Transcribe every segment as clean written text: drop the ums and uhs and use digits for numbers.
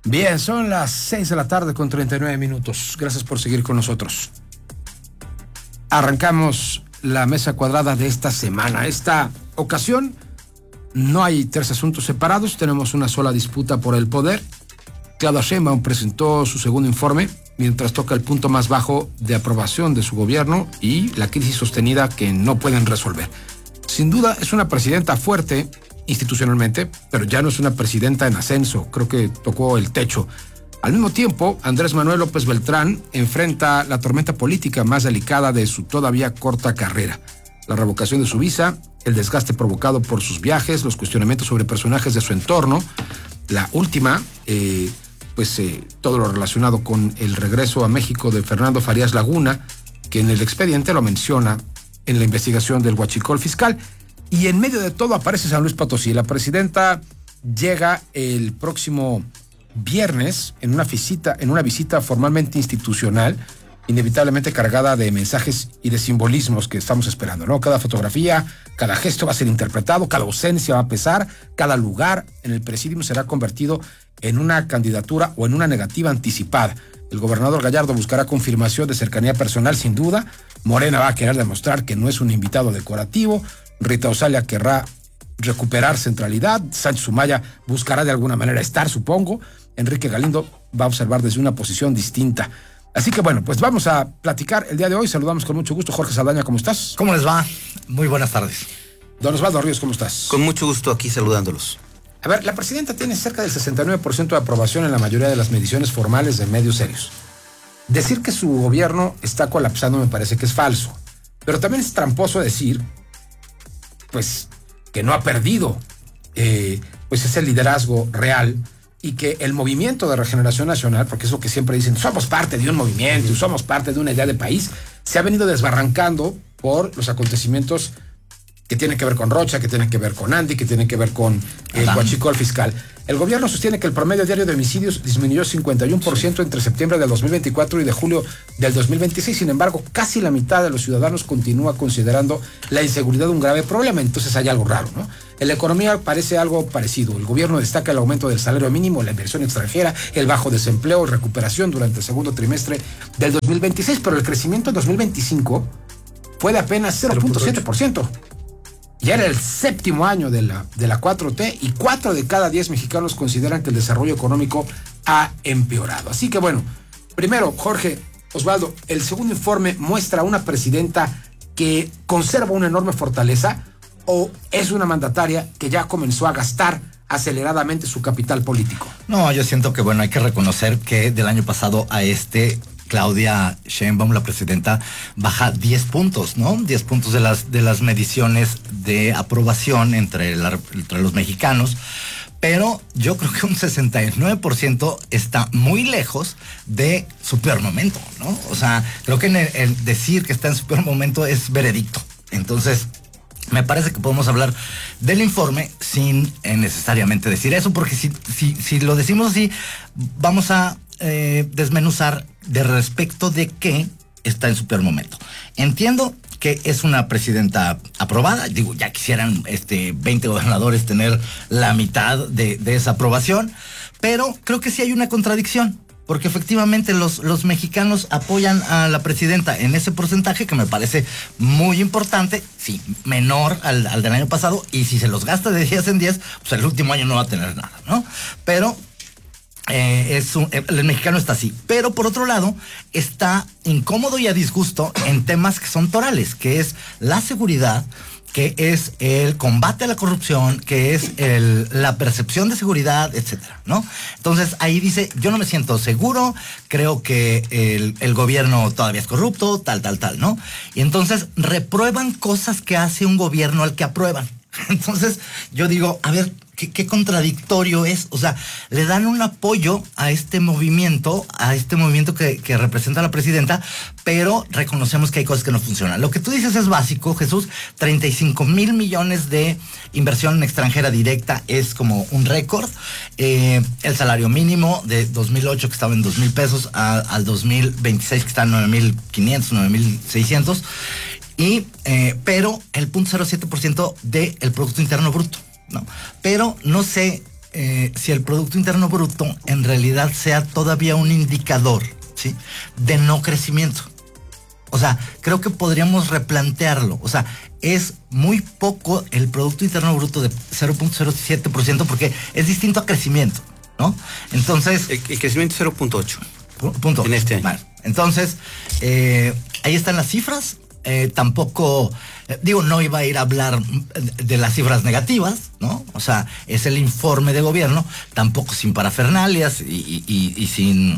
Bien, son las 6 de la tarde con 39 minutos. Gracias por seguir con nosotros. Arrancamos la mesa cuadrada de esta semana. Esta ocasión no hay tres asuntos separados, tenemos una sola disputa por el poder. Claudia Sheinbaum presentó su segundo informe, mientras toca el punto más bajo de aprobación de su gobierno y la crisis sostenida que no pueden resolver. Sin duda es una presidenta fuerte institucionalmente, pero ya no es una presidenta en ascenso. Creo que tocó el techo. Al mismo tiempo, Andrés Manuel López Beltrán enfrenta la tormenta política más delicada de su todavía corta carrera. La revocación de su visa, el desgaste provocado por sus viajes, los cuestionamientos sobre personajes de su entorno. La última, todo lo relacionado con el regreso a México de Fernando Farías Laguna, que en el expediente lo menciona en la investigación del huachicol fiscal. Y en medio de todo aparece San Luis Potosí. La presidenta llega el próximo viernes en una visita formalmente institucional, inevitablemente cargada de mensajes y de simbolismos que estamos esperando, ¿no? Cada fotografía, cada gesto va a ser interpretado, cada ausencia va a pesar, cada lugar en el presidium será convertido en una candidatura o en una negativa anticipada. El gobernador Gallardo buscará confirmación de cercanía personal, sin duda. Morena va a querer demostrar que no es un invitado decorativo. Rita Osalia querrá recuperar centralidad. Sánchez Humaya buscará de alguna manera estar, supongo. Enrique Galindo va a observar desde una posición distinta. Así que bueno, pues vamos a platicar el día de hoy. Saludamos con mucho gusto. Jorge Saldaña, ¿cómo estás? ¿Cómo les va? Muy buenas tardes. Don Osvaldo Ríos, ¿cómo estás? Con mucho gusto aquí saludándolos. A ver, la presidenta tiene cerca del 69% de aprobación en la mayoría de las mediciones formales de medios serios. Decir que su gobierno está colapsando me parece que es falso. Pero también es tramposo decir, pues, que no ha perdido ese liderazgo real y que el movimiento de regeneración nacional, porque es lo que siempre dicen, somos parte de un movimiento y somos parte de una idea de país, se ha venido desbarrancando por los acontecimientos que tienen que ver con Rocha, que tienen que ver con Andy, que tienen que ver con el huachicol fiscal. El gobierno sostiene que el promedio diario de homicidios disminuyó 51% entre septiembre del 2024 y de julio del 2026. Sin embargo, casi la mitad de los ciudadanos continúa considerando la inseguridad un grave problema. Entonces hay algo raro, ¿no? En la economía parece algo parecido. El gobierno destaca el aumento del salario mínimo, la inversión extranjera, el bajo desempleo, recuperación durante el segundo trimestre del 2026, pero el crecimiento en 2025 fue de apenas 0.7%. Ya era el séptimo año de la 4T y 4 de cada 10 mexicanos consideran que el desarrollo económico ha empeorado. Así que bueno, primero, Jorge, Osvaldo, el segundo informe muestra a una presidenta que conserva una enorme fortaleza o es una mandataria que ya comenzó a gastar aceleradamente su capital político. No, yo siento que bueno, hay que reconocer que del año pasado a Claudia Sheinbaum, la presidenta, baja 10 puntos, ¿no? 10 puntos de las mediciones de aprobación entre los mexicanos, pero yo creo que un 69% está muy lejos de su peor momento, ¿no? O sea, creo que el decir que está en su peor momento es veredicto. Entonces, me parece que podemos hablar del informe sin necesariamente decir eso, porque si lo decimos así, vamos a desmenuzar de respecto de qué está en su peor momento. Entiendo que es una presidenta aprobada, digo, ya quisieran 20 gobernadores tener la mitad de esa aprobación, pero creo que sí hay una contradicción, porque efectivamente los mexicanos apoyan a la presidenta en ese porcentaje que me parece muy importante, sí, menor al del año pasado, y si se los gasta de 10 en 10, pues el último año no va a tener nada, ¿no? Pero el mexicano está así, pero por otro lado está incómodo y a disgusto en temas que son torales, que es la seguridad, que es el combate a la corrupción, que es la percepción de seguridad, etcétera, ¿no? Entonces ahí dice, yo no me siento seguro, creo que el gobierno todavía es corrupto, tal, ¿no? Y entonces reprueban cosas que hace un gobierno al que aprueban. Entonces yo digo, a ver, ¿qué contradictorio es? O sea, le dan un apoyo a este movimiento que representa a la presidenta, pero reconocemos que hay cosas que no funcionan. Lo que tú dices es básico, Jesús. 35,000 millones de inversión extranjera directa es como un récord. El salario mínimo de 2008, que estaba en 2,000 pesos, al 2026, que está en 9,500, 9,600. Pero el 0.07% del Producto Interno Bruto, ¿no? Pero no sé si el Producto Interno Bruto en realidad sea todavía un indicador, ¿sí?, de no crecimiento. O sea, creo que podríamos replantearlo. O sea, es muy poco el Producto Interno Bruto de 0.07% porque es distinto a crecimiento, ¿no? Entonces... El crecimiento es 0.8. Punto. En este año. Vale. Entonces, ahí están las cifras. Tampoco, no iba a ir a hablar de las cifras negativas, ¿no? O sea, es el informe de gobierno, tampoco sin parafernalias y sin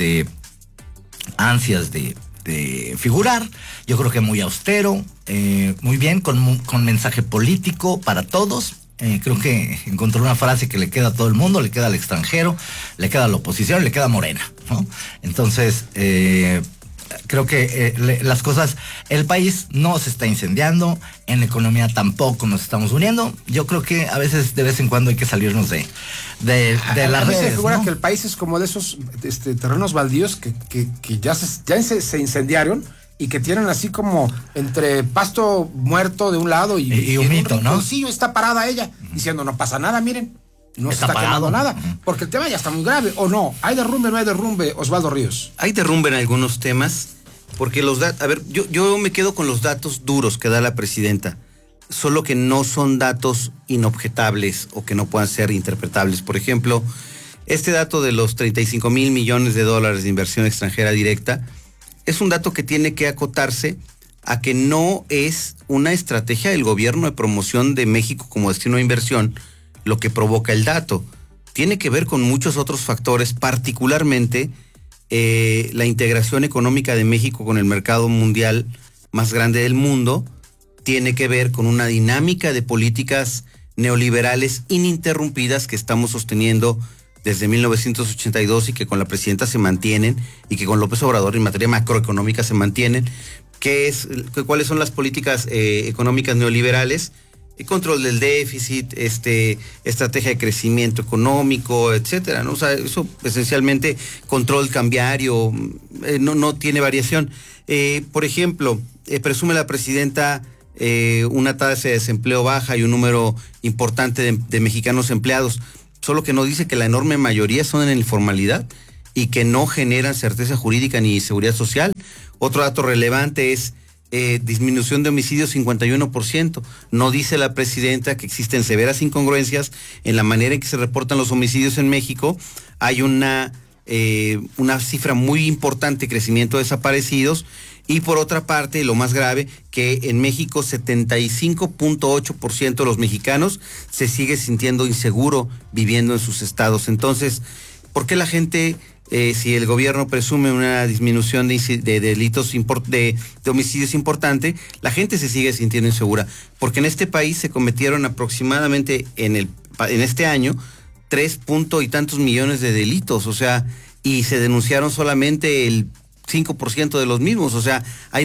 ansias de figurar. Yo creo que muy austero, muy bien, con mensaje político para todos. Creo que encontró una frase que le queda a todo el mundo, le queda al extranjero, le queda a la oposición, le queda a Morena, ¿no? Entonces, creo que las cosas, el país no se está incendiando, en la economía tampoco nos estamos uniendo. Yo creo que a veces, de vez en cuando, hay que salirnos de las redes. Se figura, ¿no?, que el país es como de esos terrenos baldíos que ya se incendiaron y que tienen así como entre pasto muerto de un lado y humito, ¿no? Sí, está parada ella, diciendo, no pasa nada, miren. No está se está quemando nada, Uh-huh. porque el tema ya está muy grave, ¿o no? ¿Hay derrumbe o no hay derrumbe, Osvaldo Ríos? Hay derrumbe en algunos temas, porque yo me quedo con los datos duros que da la presidenta, solo que no son datos inobjetables o que no puedan ser interpretables. Por ejemplo, este dato de los 35 mil millones de dólares de inversión extranjera directa es un dato que tiene que acotarse a que no es una estrategia del gobierno de promoción de México como destino de inversión lo que provoca el dato. Tiene que ver con muchos otros factores, particularmente la integración económica de México con el mercado mundial más grande del mundo. Tiene que ver con una dinámica de políticas neoliberales ininterrumpidas que estamos sosteniendo desde 1982 y que con la presidenta se mantienen, y que con López Obrador en materia macroeconómica se mantienen. ¿Cuáles son las políticas económicas neoliberales? El control del déficit, estrategia de crecimiento económico, etcétera, ¿no? O sea, eso esencialmente, control cambiario, no tiene variación. Por ejemplo, presume la presidenta una tasa de desempleo baja y un número importante de mexicanos empleados, solo que no dice que la enorme mayoría son en la informalidad y que no generan certeza jurídica ni seguridad social. Otro dato relevante es disminución de homicidios 51%. No dice la presidenta que existen severas incongruencias en la manera en que se reportan los homicidios en México. Hay una cifra muy importante de crecimiento de desaparecidos. Y por otra parte, lo más grave, que en México 75.8% de los mexicanos se sigue sintiendo inseguro viviendo en sus estados. Entonces, ¿por qué la gente, si el gobierno presume una disminución de delitos, de homicidios importante, la gente se sigue sintiendo insegura? Porque en este país se cometieron aproximadamente en este año 3 y tantos millones de delitos, o sea, y se denunciaron solamente el 5% de los mismos, o sea, hay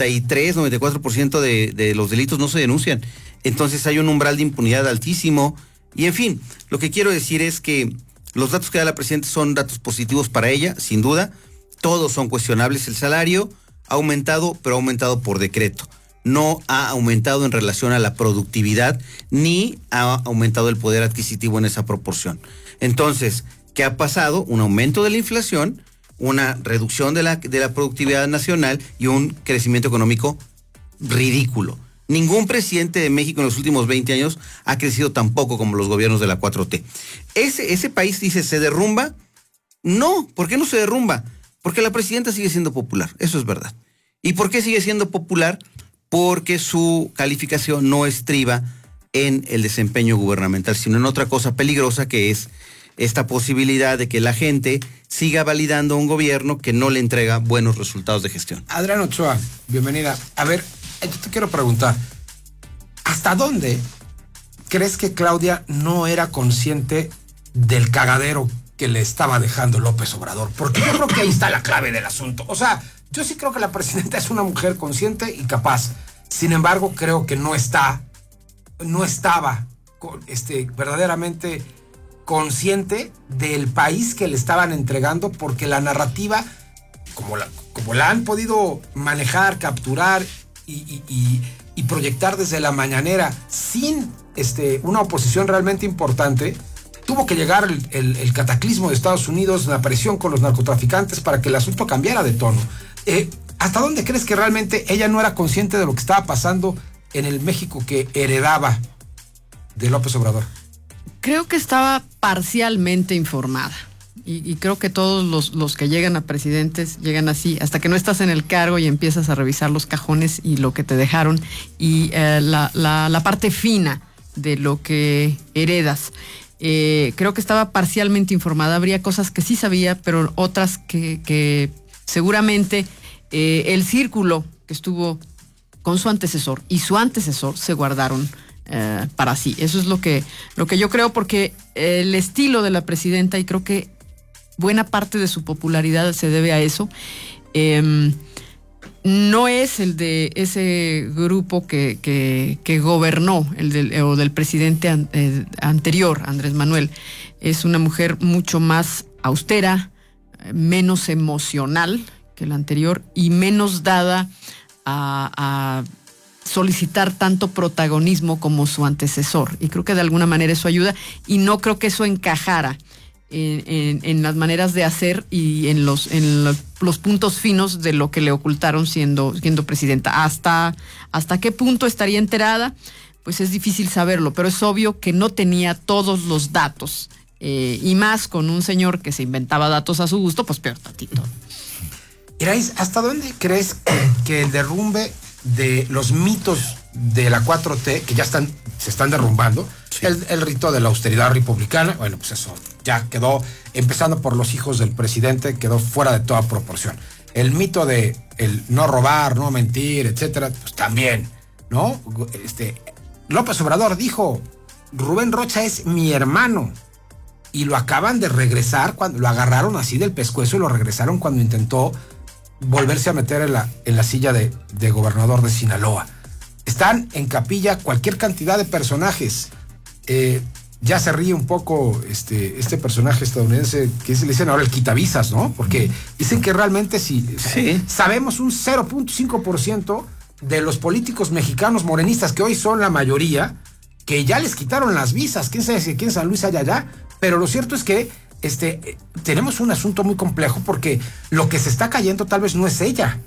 94% de los delitos no se denuncian. Entonces hay un umbral de impunidad altísimo. Y en fin, lo que quiero decir es que los datos que da la presidenta son datos positivos para ella, sin duda. Todos son cuestionables. El salario ha aumentado, pero ha aumentado por decreto. No ha aumentado en relación a la productividad, ni ha aumentado el poder adquisitivo en esa proporción. Entonces, ¿qué ha pasado? Un aumento de la inflación, una reducción de la productividad nacional y un crecimiento económico ridículo. Ningún presidente de México en los últimos 20 años ha crecido tan poco como los gobiernos de la 4T. Ese país, dice, ¿se derrumba? No, ¿por qué no se derrumba? Porque la presidenta sigue siendo popular, eso es verdad. ¿Y por qué sigue siendo popular? Porque su calificación no estriba en el desempeño gubernamental, sino en otra cosa peligrosa, que es esta posibilidad de que la gente siga validando un gobierno que no le entrega buenos resultados de gestión. Adriana Ochoa, bienvenida. A ver, yo te quiero preguntar, ¿hasta dónde crees que Claudia no era consciente del cagadero que le estaba dejando López Obrador? Porque yo creo que ahí está la clave del asunto. O sea, yo sí creo que la presidenta es una mujer consciente y capaz. Sin embargo, creo que no estaba verdaderamente consciente del país que le estaban entregando, porque la narrativa, como la han podido manejar, capturar y proyectar desde la mañanera sin una oposición realmente importante, tuvo que llegar el cataclismo de Estados Unidos, la presión con los narcotraficantes para que el asunto cambiara de tono. ¿Hasta dónde crees que realmente ella no era consciente de lo que estaba pasando en el México que heredaba de López Obrador? Creo que estaba parcialmente informada. Y creo que todos los que llegan a presidentes llegan así, hasta que no estás en el cargo y empiezas a revisar los cajones y lo que te dejaron y la parte fina de lo que heredas. Creo que estaba parcialmente informada. Habría cosas que sí sabía, pero otras que seguramente el círculo que estuvo con su antecesor y su antecesor se guardaron para sí. Eso es lo que yo creo, porque el estilo de la presidenta, y creo que buena parte de su popularidad se debe a eso, no es el de ese grupo que gobernó, o del presidente anterior, Andrés Manuel. Es una mujer mucho más austera, menos emocional que la anterior y menos dada a solicitar tanto protagonismo como su antecesor. Y creo que de alguna manera eso ayuda, y no creo que eso encajara en las maneras de hacer y en los puntos finos de lo que le ocultaron siendo presidenta. ¿Hasta qué punto estaría enterada? Pues es difícil saberlo, pero es obvio que no tenía todos los datos, y más con un señor que se inventaba datos a su gusto, pues peor tantito. Iraíz, ¿hasta dónde crees que el derrumbe de los mitos de la 4T, que ya se están derrumbando, sí, el rito de la austeridad republicana, bueno, pues eso ya quedó, empezando por los hijos del presidente, quedó fuera de toda proporción. El mito de el no robar, no mentir, etcétera, pues también, ¿no? López Obrador dijo, Rubén Rocha es mi hermano, y lo acaban de regresar, cuando lo agarraron así del pescuezo y lo regresaron cuando intentó volverse a meter en la silla de gobernador de Sinaloa. Están en capilla cualquier cantidad de personajes. Ya se ríe un poco este personaje estadounidense que le dicen ahora el quitavisas, ¿no? Porque dicen que realmente sí. Sabemos un 0.5% de los políticos mexicanos morenistas, que hoy son la mayoría, que ya les quitaron las visas. Quién sabe si aquí en San Luis hay allá, pero lo cierto es que tenemos un asunto muy complejo, porque lo que se está cayendo tal vez no es ella,